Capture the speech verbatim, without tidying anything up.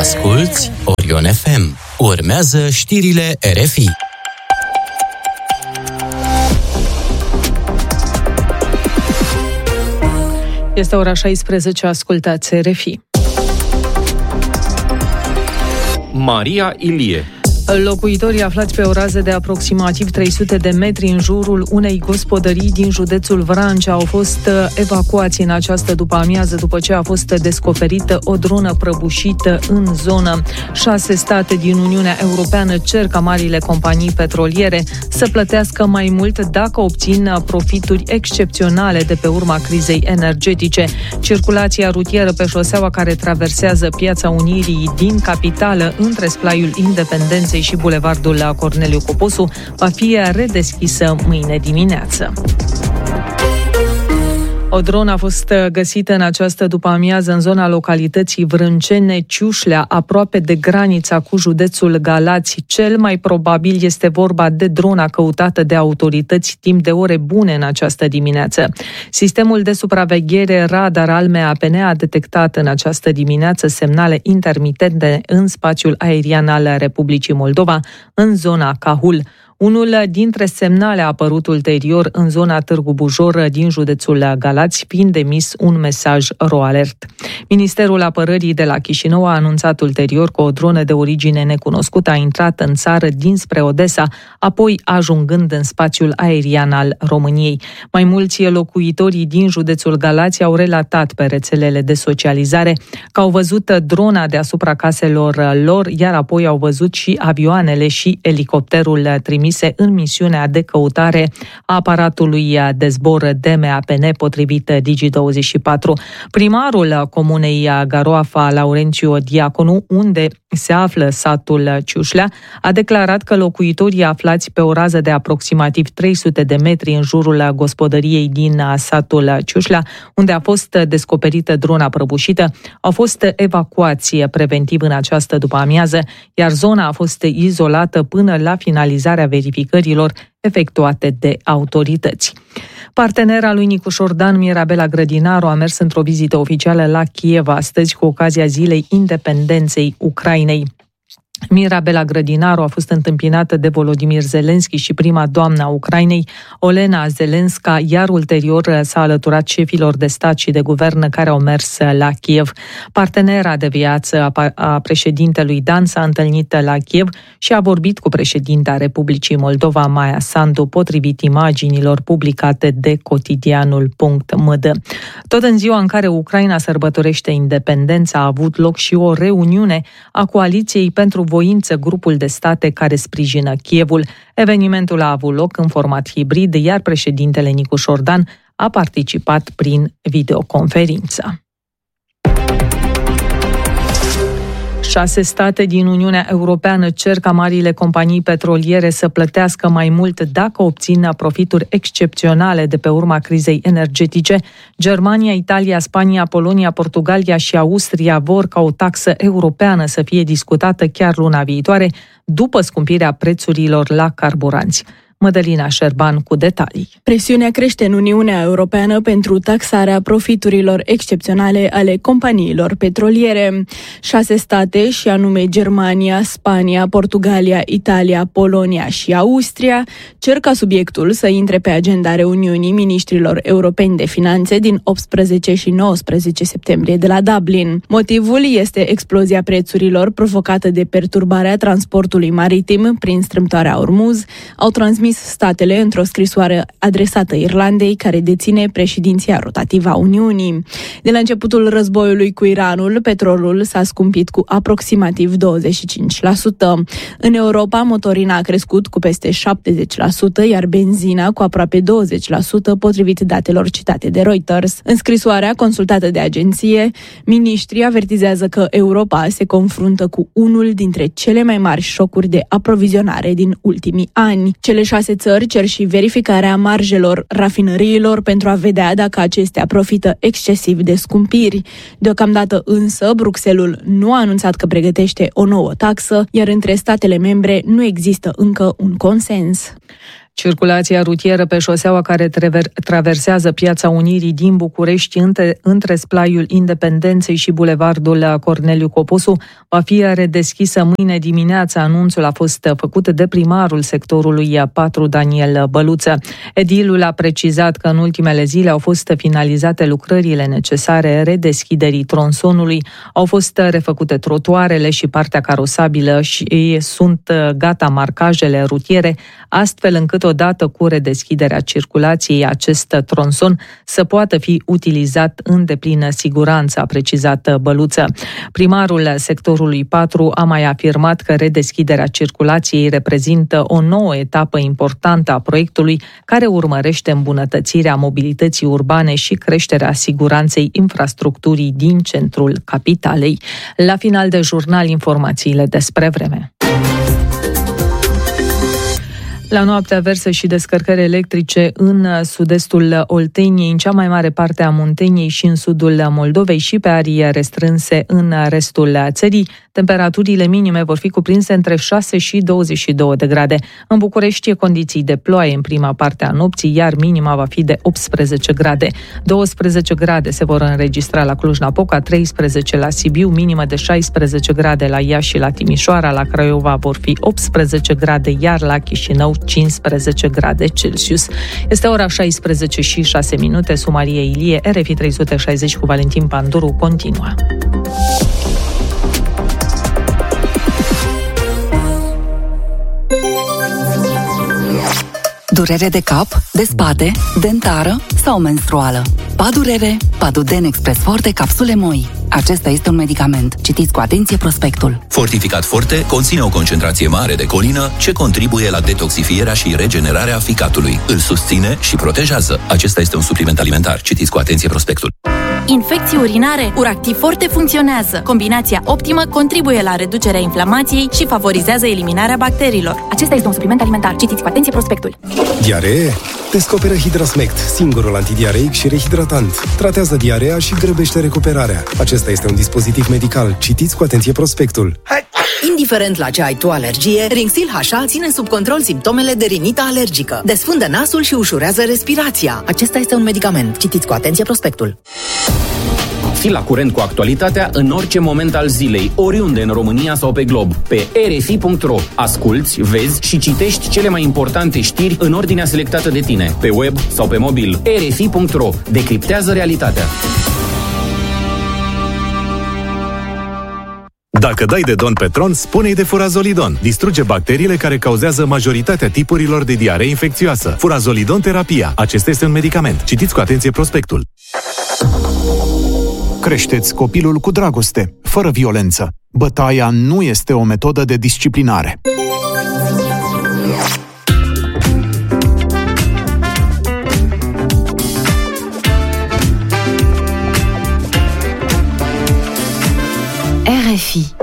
Asculți Orion F M. Urmează știrile R F I. Este ora șaisprezece, ascultați R F I. Maria Ilie. Locuitorii aflați pe o rază de aproximativ trei sute de metri în jurul unei gospodării din județul Vrancea au fost evacuați în această după-amiază după ce a fost descoperită o dronă prăbușită în zonă. Șase state din Uniunea Europeană cer ca marile companii petroliere să plătească mai mult dacă obțin profituri excepționale de pe urma crizei energetice. Circulația rutieră pe șoseaua care traversează Piața Unirii din capitală între Splaiul Independenței și bulevardul Corneliu Coposu va fi redeschisă mâine dimineață. O dronă a fost găsită în această după-amiază în zona localității Vrâncene, Ciușlea, aproape de granița cu județul Galați. Cel mai probabil este vorba de drona căutată de autorități timp de ore bune în această dimineață. Sistemul de supraveghere radar al M A P N a detectat în această dimineață semnale intermitente în spațiul aerian al Republicii Moldova, în zona Cahul. Unul dintre semnale a apărut ulterior în zona Târgu Bujor din județul Galați, fiind emis un mesaj RoAlert. Ministerul Apărării de la Chișinău a anunțat ulterior că o dronă de origine necunoscută a intrat în țară dinspre Odessa, apoi ajungând în spațiul aerian al României. Mai mulți locuitorii din județul Galați au relatat pe rețelele de socializare că au văzut drona deasupra caselor lor, iar apoi au văzut și avioanele și elicopterul trimis în misiunea de căutare a aparatului de zbor D M A P N, potrivit Digi douăzeci și patru. Primarul comunei Garoafa, Laurențiu Diaconu, unde se află satul Ciușlea, a declarat că locuitorii aflați pe o rază de aproximativ trei sute de metri în jurul gospodăriei din satul Ciușlea, unde a fost descoperită drona prăbușită, au fost evacuați preventiv în această după-amiază, iar zona a fost izolată până la finalizarea verificărilor efectuate de autorități. Partenera lui Nicu Șordan, Mirabela Grădinaru, a mers într-o vizită oficială la Kiev astăzi cu ocazia Zilei Independenței Ucrainei. Mirabela Grădinaru a fost întâmpinată de Volodymyr Zelensky și prima doamnă a Ucrainei, Olena Zelenska, iar ulterior s-a alăturat șefilor de stat și de guvern care au mers la Kiev. Partenera de viață a președintelui Dan s-a întâlnit la Kiev și a vorbit cu președinta Republicii Moldova, Maia Sandu, potrivit imaginilor publicate de cotidianul punct m d. Tot în ziua în care Ucraina sărbătorește independența, a avut loc și o reuniune a Coaliției pentru Voință, grupul de state care sprijină Kievul. Evenimentul a avut loc în format hibrid, iar președintele Nicu Șordan a participat prin videoconferință. Șase state din Uniunea Europeană cer ca marile companii petroliere să plătească mai mult dacă obțin profituri excepționale de pe urma crizei energetice. Germania, Italia, Spania, Polonia, Portugalia și Austria vor ca o taxă europeană să fie discutată chiar luna viitoare, după scumpirea prețurilor la carburanți. Mădălina Șerban cu detalii. Presiunea crește în Uniunea Europeană pentru taxarea profiturilor excepționale ale companiilor petroliere. Șase state, și anume Germania, Spania, Portugalia, Italia, Polonia și Austria, cer ca subiectul să intre pe agenda reuniunii miniștrilor europeni de finanțe din optsprezece și nouăsprezece septembrie de la Dublin. Motivul este explozia prețurilor provocată de perturbarea transportului maritim prin strâmtoarea Ormuz, au transmis statele într-o scrisoare adresată Irlandei, care deține președinția rotativă a Uniunii. De la începutul războiului cu Iranul, petrolul s-a scumpit cu aproximativ douăzeci și cinci la sută. În Europa, motorina a crescut cu peste șaptezeci la sută, iar benzina cu aproape douăzeci la sută, potrivit datelor citate de Reuters. În scrisoarea consultată de agenție, miniștrii avertizează că Europa se confruntă cu unul dintre cele mai mari șocuri de aprovizionare din ultimii ani. Cele șase țări cer și verificarea marjelor rafinăriilor pentru a vedea dacă acestea profită excesiv de scumpiri. Deocamdată însă, Bruxelles nu a anunțat că pregătește o nouă taxă, iar între statele membre nu există încă un consens. Circulația rutieră pe șoseaua care traver- traversează Piața Unirii din București între, între Splaiul Independenței și Bulevardul Corneliu Coposu va fi redeschisă mâine dimineață. Anunțul a fost făcut de primarul sectorului patru, Daniel Băluță. Edilul a precizat că în ultimele zile au fost finalizate lucrările necesare redeschiderii tronsonului, au fost refăcute trotuarele și partea carosabilă și sunt gata marcajele rutiere, astfel încât odată cu redeschiderea circulației acest tronson să poată fi utilizat în deplină siguranță, a precizat Băluță. Primarul sectorului patru a mai afirmat că redeschiderea circulației reprezintă o nouă etapă importantă a proiectului care urmărește îmbunătățirea mobilității urbane și creșterea siguranței infrastructurii din centrul capitalei. La final de jurnal, informațiile despre vreme. La noapte averse și descărcări electrice în sud-estul Olteniei, în cea mai mare parte a Munteniei și în sudul Moldovei și pe arii restrânse în restul țării. Temperaturile minime vor fi cuprinse între șase și douăzeci și două de grade. În București, condiții de ploaie în prima parte a nopții, iar minima va fi de optsprezece grade. douăsprezece grade se vor înregistra la Cluj-Napoca, treisprezece la Sibiu, minimă de șaisprezece grade la Iași și la Timișoara, la Craiova vor fi optsprezece grade, iar la Chișinău cincisprezece grade Celsius. Este ora șaisprezece și șase minute. Maria Ilie, R F I trei sute șaizeci cu Valentin Panduru continuă. Durere de cap, de spate, dentară sau menstruală. Padurere, Paduden Express Forte, capsule moi. Acesta este un medicament. Citiți cu atenție prospectul. Fortificat Forte conține o concentrație mare de colină ce contribuie la detoxifierea și regenerarea ficatului. Îl susține și protejează. Acesta este un supliment alimentar. Citiți cu atenție prospectul. Infecții urinare, Uractiv Forte funcționează. Combinația optimă contribuie la reducerea inflamației și favorizează eliminarea bacteriilor. Acesta este un supliment alimentar. Citiți cu atenție prospectul. Diaree? Descoperă Hidrasmect, singurul antidiareic și rehidratant. Tratează diarea și grăbește recuperarea. Acesta este un dispozitiv medical. Citiți cu atenție prospectul. Indiferent la ce ai tu alergie, Rinxil H A ține sub control simptomele de rinită alergică. Desfundă nasul și ușurează respirația. Acesta este un medicament. Citiți cu atenție prospectul. Fii la curent cu actualitatea în orice moment al zilei, oriunde în România sau pe glob. Pe r f i punct r o asculți, vezi și citești cele mai importante știri în ordinea selectată de tine, pe web sau pe mobil. r f i punct r o decriptează realitatea. Dacă dai de Don Petron, spune-i de Furazolidon. Distruge bacteriile care cauzează majoritatea tipurilor de diaree infecțioasă. Furazolidon terapia. Acesta este un medicament. Citiți cu atenție prospectul. Creșteți copilul cu dragoste, fără violență. Bătaia nu este o metodă de disciplinare. R F I